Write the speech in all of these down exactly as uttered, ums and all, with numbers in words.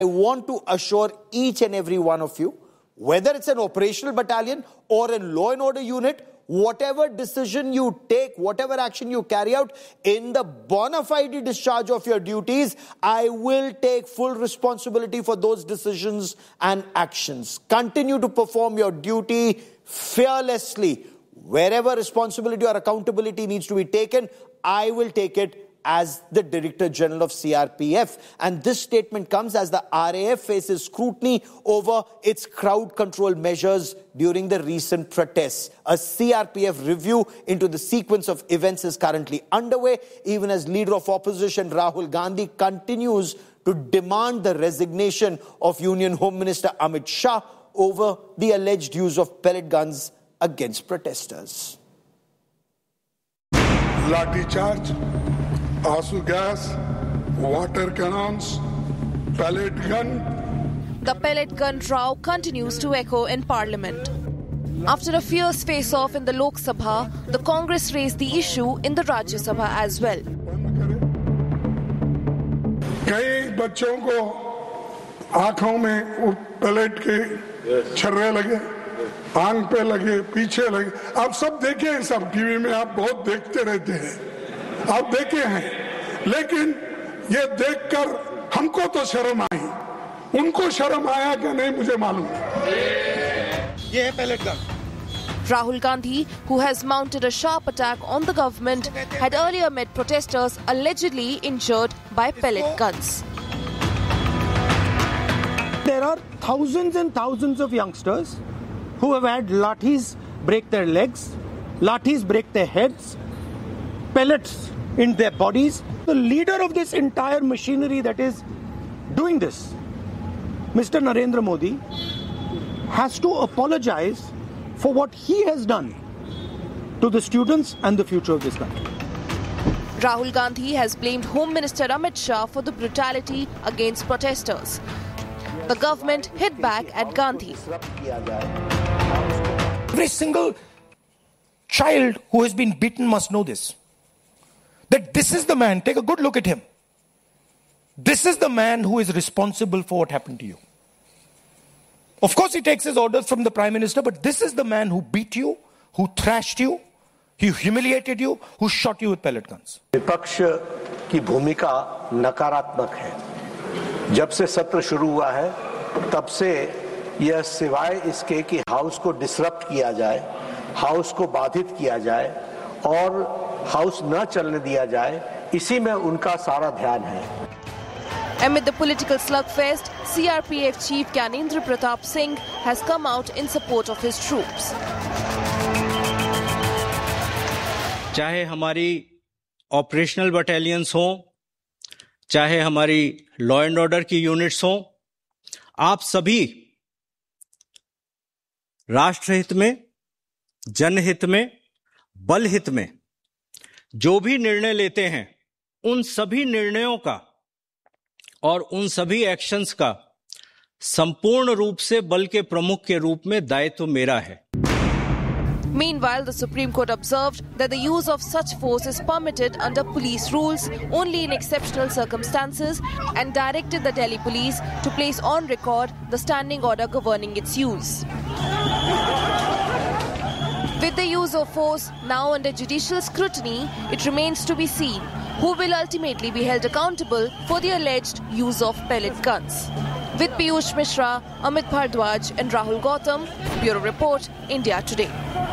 I want to assure each and every one of you, whether it's an operational battalion or a law and order unit, whatever decision you take, whatever action you carry out in the bona fide discharge of your duties, I will take full responsibility for those decisions and actions. Continue to perform your duty fearlessly. Wherever responsibility or accountability needs to be taken, I will take it as the Director General of C R P F. And this statement comes as the R A F faces scrutiny over its crowd control measures during the recent protests. A C R P F review into the sequence of events is currently underway, even as Leader of Opposition Rahul Gandhi continues to demand the resignation of Union Home Minister Amit Shah over the alleged use of pellet guns against protesters. Lathi charge, Asu gas, water cannons, pellet gun. The pellet gun row continues to echo in Parliament. After a fierce face-off in the Lok Sabha, the Congress raised the issue in the Rajya Sabha as well. कई बच्चों को आंखों में pellet के छर्रे लगे, आंख पे लगे, पीछे लगे. आप सब देखे हैं, सब टीवी में आप बहुत देखते रहते हैं. आप देखे हैं, लेकिन ये देखकर हमको तो शर्म आई, उनको शर्म आया कि नहीं मुझे मालूम. ये है pellet gun. Rahul Gandhi, who has mounted a sharp attack on the government, had earlier met protesters allegedly injured by pellet guns. There are thousands and thousands of youngsters who have had lathis break their legs, lathis break their heads, pellets in their bodies. The leader of this entire machinery that is doing this, Mister Narendra Modi, has to apologize for what he has done to the students and the future of this country. Rahul Gandhi has blamed Home Minister Amit Shah for the brutality against protesters. The government hit back at Gandhi. Every single child who has been beaten must know this. That this is the man, take a good look at him. This is the man who is responsible for what happened to you. Of course, he takes his orders from the Prime Minister, but this is the man who beat you, who thrashed you, who humiliated you, who shot you with pellet guns. विपक्ष की भूमिका नकारात्मक है. जब से सत्र शुरू हुआ है, तब से यह सिवाय इसके कि हाउस को डिसरप्ट किया जाए, हाउस को बाधित किया जाए और हाउस न चलने दिया जाए, इसी में उनका सारा ध्यान है. Amid the political slugfest, C R P F Chief Gyanendra Pratap Singh has come out in support of his troops. चाहे हमारी ऑपरेशनल बटालियंस हों, चाहे हमारी लॉ एंड ऑर्डर की यूनिट्स हों, आप सभी राष्ट्रहित में, जनहित में, बलहित में जो भी निर्णय लेते हैं, उन सभी निर्णयों का और उन सभी एक्शंस का संपूर्ण रूप से बल के प्रमुख के रूप में दायित्व मेरा है. Meanwhile, the Supreme Court observed that the use of such force is permitted under police rules only in exceptional circumstances and directed the Delhi police to place on record the standing order governing its use. With the use of force now under judicial scrutiny, it remains to be seen who will ultimately be held accountable for the alleged use of pellet guns. With Piyush Mishra, Amit Bhardwaj and Rahul Gautam, Bureau Report, India Today.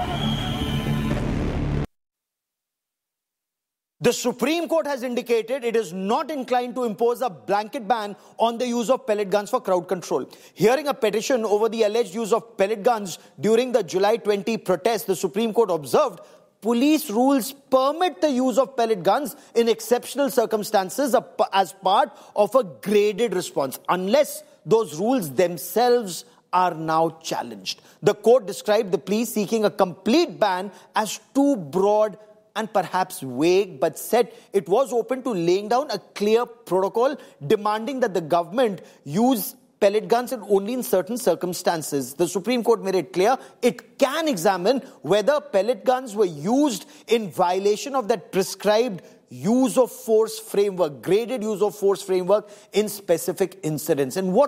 The Supreme Court has indicated it is not inclined to impose a blanket ban on the use of pellet guns for crowd control. Hearing a petition over the alleged use of pellet guns during the July twentieth protests, the Supreme Court observed police rules permit the use of pellet guns in exceptional circumstances as part of a graded response, unless those rules themselves are now challenged. The court described the plea seeking a complete ban as too broad and perhaps vague, but said it was open to laying down a clear protocol demanding that the government use pellet guns and only in certain circumstances. The Supreme Court made it clear it can examine whether pellet guns were used in violation of that prescribed use of force framework, graded use of force framework in specific incidents. And what